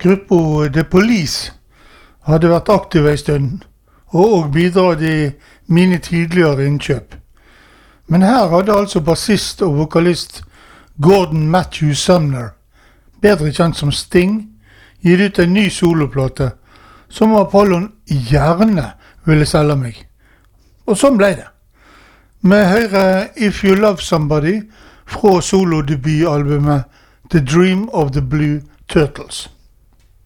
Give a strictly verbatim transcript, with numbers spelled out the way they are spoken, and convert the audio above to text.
Gruppa The Police hadde vært aktive i stunden, og også bidratt i mine tidligere innkjøp. Men her hadde altså bassist og vokalist Gordon Matthew Sumner, bedre kjent som Sting, gitt ut en ny soloplate, som Apollon gjerne ville selge meg. Og sånn ble det. Med høyre If You Love Somebody fra solodebutalbumet The Dream of the Blue Turtles.